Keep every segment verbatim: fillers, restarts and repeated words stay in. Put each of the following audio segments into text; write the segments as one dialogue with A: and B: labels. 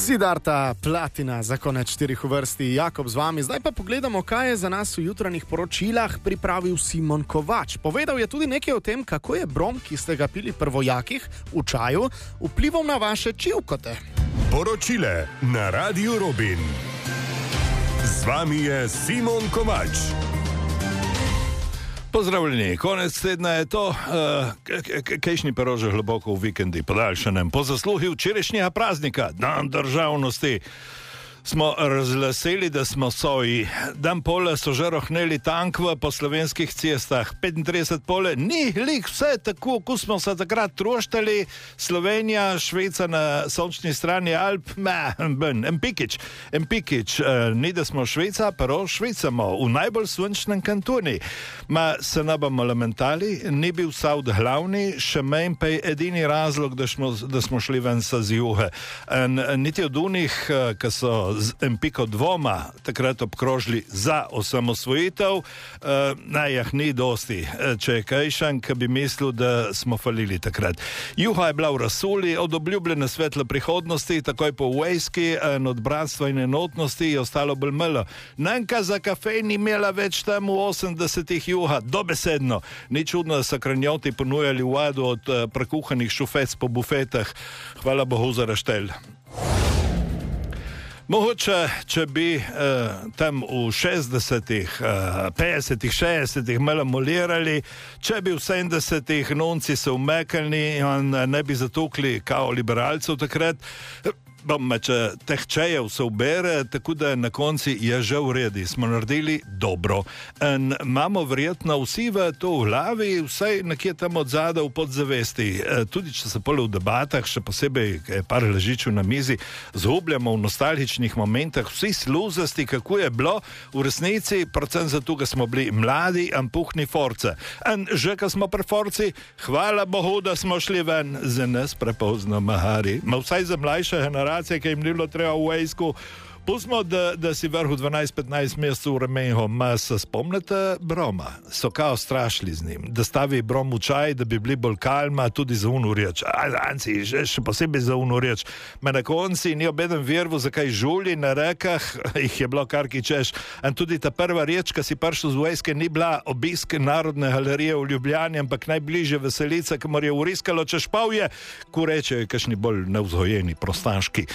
A: Siddharta Platina, za konec štirih v vrsti, Jakob z vami. Zdaj pa pogledamo, kaj je za nas v jutranjih poročilah pripravil Simon Kovač. Povedal je tudi nekaj o tem, kako je brom, ki ste ga pili pri vojakih v čaju, vplival na vaše čivkote.
B: Poročile na Radiu Robin. Z vami je Simon Kovač.
C: Pozdravljeni, konec tedna je to, uh, kejšnji perože globoko v vikendi podaljšanem. Po zasluhi včerajšnjega praznika, dan državnosti, smo razglasili, da smo soji. Dan pole so že rohneli tankva po slovenskih cestah. petintrideset pole, ni lik vse tako, ko smo se takrat troštali. Slovenija, Šveca na sončni strani Alp, ma, ben, Empikič, Empikič, uh, ni da smo Šveca, pero Švecamo, v najbolj sončnem kantoni. Ma se ne bomo lamentali, ni bil Saud glavni, še menj pa je edini razlog, da smo, da smo šli ven sa z juhe. En, niti od unih, uh, ki so z Empiko dvoma takrat obkrožili za osamosvojitev, uh, najjah ni dosti, če je kajšan, ki bi mislil, da smo falili takrat. Juha je bila v rasuli, od obljubljene svetle prihodnosti, takoj po vojski, od bratstva in enotnosti je ostalo bolj malo. Nanka za kafe ni imela več tam v osemdesetih juha, dobesedno. Ni čudno, da so kranjoti ponujali vadu od uh, prekuhanih šufec po bufetah. Hvala Bogu za raštelj. Mogoče, če bi uh, tam v šestdesetih, uh, petdesetih, šestdesetih malo molirali, če bi v sedemdesetih nonci se umekali in ne bi zatukli kao liberalcev takrat, bom, če teh čejev se ubere, tako da na konci je že v redi. Smo naredili dobro. In imamo verjetno vsi v to v glavi, vsaj nekje tam od zada v podzavesti. E, tudi če se pole v debatah, še posebej je par ležičev na mizi, zgubljamo v nostalgičnih momentah, vsi sluzasti, kako je bilo v resnici, predvsem zato, ker smo bili mladi, ampuhni force. In že, ko smo pri forci, hvala Bogu, da smo šli ven, za nas prepozno mahari. Ma vsaj za mlajše generacije, ki jim ni bilo treba v vojsku. Pustimo, da, da si vrhu dvanajst petnajst mesecev v remenju. Ma se spomnite Broma? So kao strašili z njim, da stavi Brom v čaj, da bi bili bolj kalma, tudi za unu reč. Ajdanci, še posebej za unu reč. Ma na konci ni obeden vervu, zakaj žuli na rekah, jih je bilo kar ki češ. In tudi ta prva reč, ki si prišel z vojske, ni bila obisk Narodne galerije v Ljubljani, ampak najbližje Veselica, ki mora je uriskalo Češpavje, ko reče, kakšni bolj nevzgojeni, prostaški.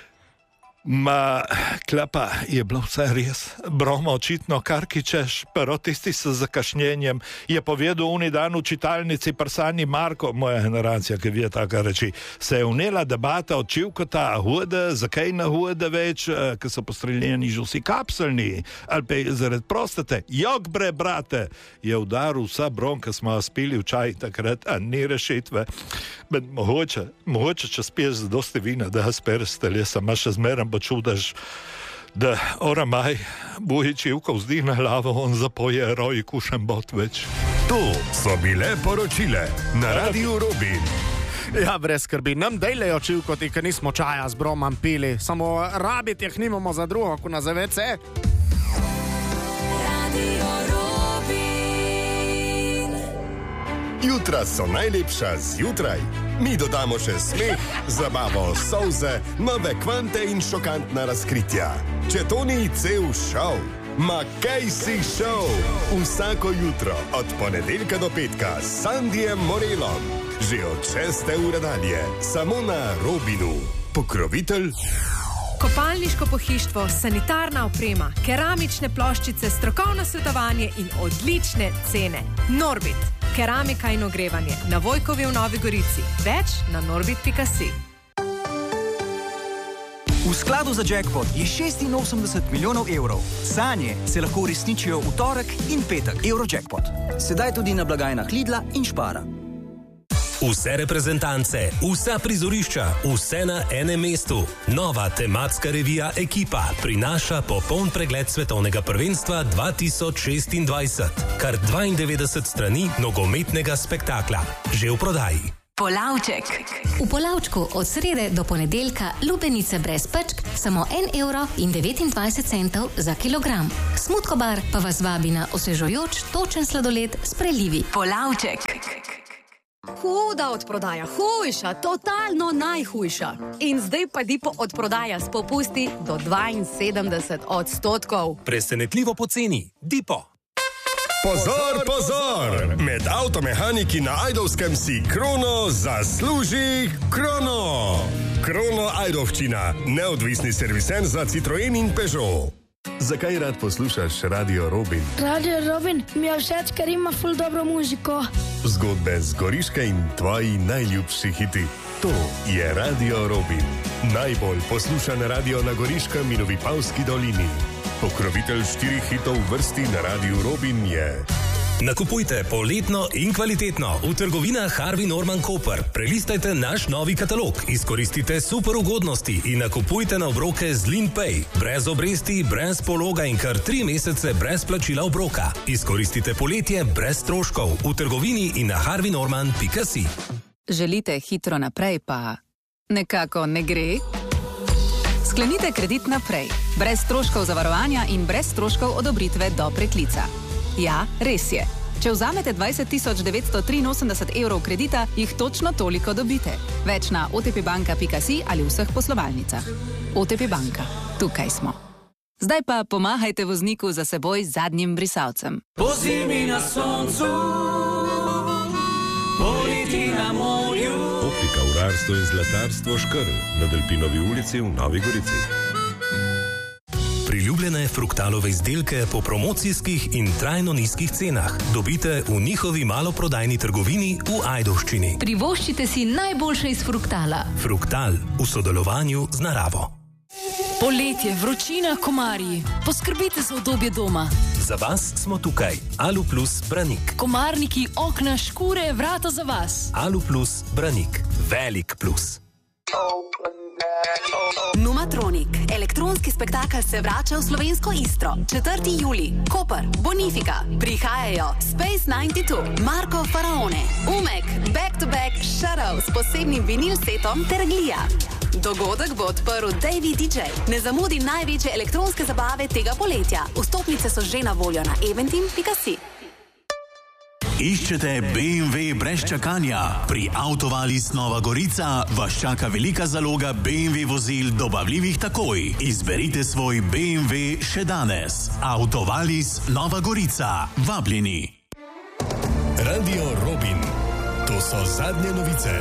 C: Ma, klapa, je bilo vse res. Broma očitno kar ki češ, pero tisti s zakašnjenjem je povedal uni dan v čitalnici Prsani Marko, moja generacija, ki je taka reči, se je vnela debata od čivkota, hude, zakaj na hude več, ki so postreljeni že vsi kapselni, ali pa zaradi prostate. Jok bre, brate, je udaril vsa brom, ki smo spili v čaj takrat, a ni rešitve. Ben, mogoče, mogoče, če spiješ z dosti vina, da ga spereš telesa, ma še zmeram pa čudaš, da oramaj Bujičivko vzdihne glavo, on zapoje roj kušen bot več.
B: To so bile poročile na Radiu Robin.
A: Ja, brez skrbi, nam dejlejo čivkoti, ker nismo čaja z Bromom pili, samo rabiti jih nimamo za drugo, ko na zavece.
B: Jutra so najlepša zjutraj. Mi dodamo še smeh, zabavo, solze, nove kvante in šokantna razkritja. Če to ni cel šov, ma kaj si šov? Vsako jutro od ponedeljka do petka s Sandijem Morelom. Že od šeste ure dalje, samo na Robinu. Pokrovitelj
D: Kopalniško pohištvo, sanitarna oprema, keramične ploščice, strokovno svetovanje in odlične cene. Norbit, keramika in ogrevanje, na Vojkovi v Novi Gorici. Več na norbit pika si.
E: V skladu za jackpot je šestinosemdeset milijonov evrov. Sanje se lahko uresničijo v torek in petek. Eurojackpot. Sedaj tudi na blagajnah Lidla in Špara.
F: Vse reprezentance, vsa prizorišča, vse na enem mestu. Nova tematska revija Ekipa prinaša popoln pregled svetovnega prvenstva dva tisoč šestindvajset. Kar dvaindevetdeset strani nogometnega spektakla. Že v prodaji.
G: Polavček. V Polavčku od srede do ponedeljka lubenice brez pečk, samo en evro in devetindvajset centov za kilogram. Smutkobar pa vas vabi na osvežujoč, točen sladoled s prelivi. Polavček.
H: huda odprodaja, hujša, totalno najhujša. In zdaj pa Dipo odprodaja s popusti do dvainsedemdeset odstotkov.
F: Presenetljivo poceni. Dipo.
B: Pozor, pozor! Med avtomehaniki na Ajdovskem si Krono zasluži Krono! Krono Ajdovščina, neodvisni serviser za Citroen in Peugeot. Zakaj rad poslušaš Radio Robin?
I: Radio Robin mi je všeč, ker ima ful dobro muziko.
B: Zgodbe z Goriške in tvoji najljubši hiti. To je Radio Robin. Najbolj poslušan radio na Goriškem in v Vipavski dolini. Pokrovitelj štirih hitov v vrsti na Radiu Robin je...
F: Nakupujte poletno in kvalitetno v trgovinah Harvey Norman Koper. Prelistajte naš novi katalog, izkoristite super ugodnosti in nakupujte na obroke z LeanPay. Brez obresti, brez pologa in kar tri mesece brez plačila obroka. Izkoristite poletje brez stroškov v trgovini in na harvey norman pika si.
J: Želite hitro naprej, pa nekako ne gre? Sklenite kredit naprej, brez stroškov zavarovanja in brez stroškov odobritve do preklica. Ja, res je. Če vzamete dvajset tisoč devetsto triinosemdeset evrov kredita, jih točno toliko dobite. Več na o te pe banka pika si ali vseh poslovalnicah. O te pe banka. Tukaj smo. Zdaj pa pomahajte vozniku za seboj z zadnjim brisalcem.
K: Po zimi na soncu, poleti na morju.
L: Optika Urarstvo in zlatarstvo Škrl na Delpinovi ulici v Novi Gorici.
F: Priljubljene fruktalove izdelke po promocijskih in trajno nizkih cenah dobite v njihovi maloprodajni trgovini v Ajdovščini.
G: Privoščite si najboljše iz fruktala.
F: Fruktal v sodelovanju z naravo.
M: Poletje, vročina, komarji. Poskrbite za udobje doma.
F: Za vas smo tukaj. Aluplus Branik.
M: Komarniki, okna, škure, vrata za vas.
F: Aluplus Branik. Velik plus.
H: Numatronik. Elektronski spektakel se vrača v slovensko Istro. četrti julij. Koper, Bonifika. Prihajajo Space devetdeset dva, Marko Faraone, Umek, Back to Back, Shadow s posebnim vinil setom ter Glija. Dogodek bo odprl Davey D J. Ne zamudi največje elektronske zabave tega poletja. Vstopnice so že na voljo na eventim pika si.
N: Iščete be em ve brez čakanja? Pri Autovalis Nova Gorica vas čaka velika zaloga be em ve vozil dobavljivih takoj. Izberite svoj be em ve še danes. Autovalis Nova Gorica. Vabljeni.
B: Radio Robin. To so zadnje novice.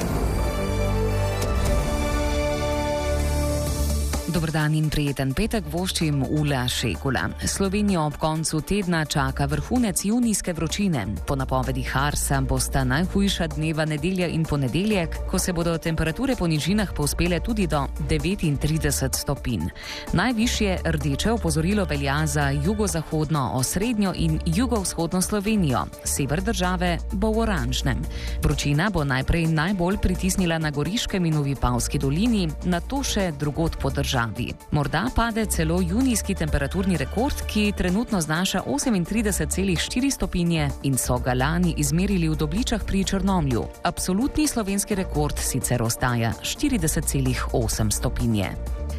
O: Dober dan in prijeten petek voščim Ula Šekula. Slovenijo ob koncu tedna čaka vrhunec junijske vročine. Po napovedi Harsa bosta najhujša dneva nedelja in ponedeljek, ko se bodo temperature po nižinah povzpele tudi do devetintrideset stopinj. Najvišje rdeče opozorilo velja za jugozahodno, osrednjo in jugovzhodno Slovenijo. Sever države bo v oranžnem. Vročina bo najprej najbolj pritisnila na Goriškem in v Vipavski dolini, nato še drugod po državi. Morda pade celo junijski temperaturni rekord, ki trenutno znaša osemintrideset celih štiri stopinje in so ga lani izmerili v Dobličah pri Črnomlju. Absolutni slovenski rekord sicer ostaja štirideset celih osem stopinje.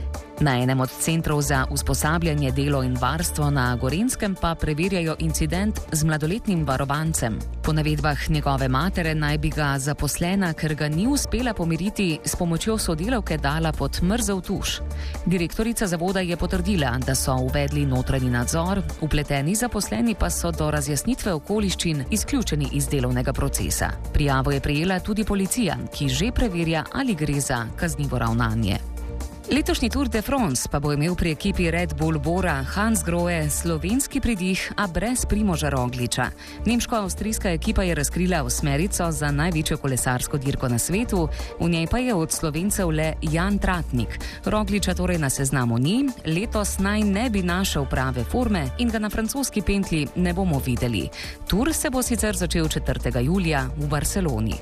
O: Na enem od centrov za usposabljanje, delo in varstvo na Gorenjskem pa preverjajo incident z mladoletnim varovancem. Po navedbah njegove matere naj bi ga zaposlena, ker ga ni uspela pomiriti, s pomočjo sodelavke dala pod mrzel tuš. Direktorica zavoda je potrdila, da so uvedli notranji nadzor, vpleteni zaposleni pa so do razjasnitve okoliščin izključeni iz delovnega procesa. Prijavo je prejela tudi policija, ki že preverja, ali gre za kaznivo ravnanje. Letošnji Tour de France pa bo imel pri ekipi Red Bull Bora Hansgrohe slovenski pridih, a brez Primoža Rogliča. Nemško-avstrijska ekipa je razkrila osmerico za največjo kolesarsko dirko na svetu, v njej pa je od Slovencev le Jan Tratnik. Rogliča torej na seznamu ni, letos naj ne bi našel prave forme in ga na francoski pentlji ne bomo videli. Tour se bo sicer začel četrtega julija v Barceloni.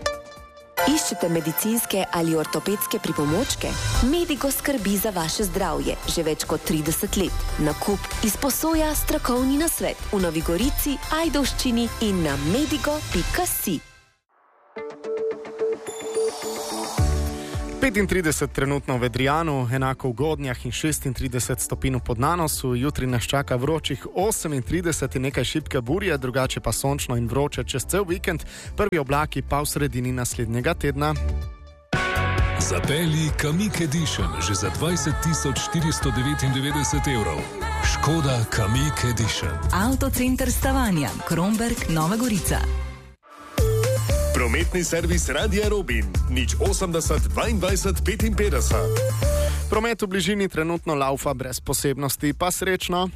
P: Iščete medicinske ali ortopedske pripomočke? Medigo skrbi za vaše zdravje že več kot trideset let. Nakup izposoja strokovni nasvet v Novi Gorici, Ajdovščini in na medigo pika si.
A: petintrideset trenutno v Vedrijanu, enako v Godnjah in šestintrideset stopinj pod nanosu, jutri nas čaka vročih osemintrideset in nekaj šibke burje, drugače pa sončno in vroče čez cel vikend, prvi oblaki pa v sredini naslednjega tedna.
Q: Zapelji Kamiq Edition že za dvajset tisoč štiristo devetindevetdeset evrov. Škoda Kamiq Edition.
R: Avtocenter Stavanja, Kromberk, Nova Gorica.
B: Prometni servis Radia Robin, nič osemdeset dvaindvajset petinpetdeset.
A: Promet v bližini trenutno laufa brez posebnosti, pa srečno.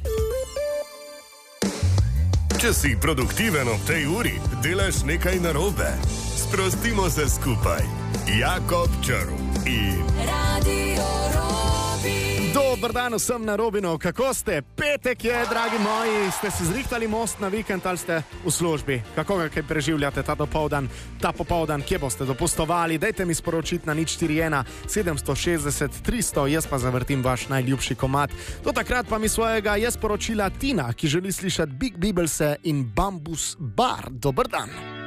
B: Če si produktiven ob tej uri, delaš nekaj narobe. Sprostimo se skupaj. Jakob Črv in
K: Radio Robin.
A: Dober dan vsem na Robinu, kako ste? Petek je, dragi moji, ste si zrihtali most na vikend ali ste v službi? Kako ga kaj preživljate ta dopoldan, ta popoldan, kje boste dopustovali? Dajte mi sporočiti na nič štiri ena sedemsto šestdeset tristo, jaz pa zavrtim vaš najljubši komad. Do takrat pa mi svojega je sporočila Tina, ki želi slišati Big Bibelse in Bambus Bar. Dober dan.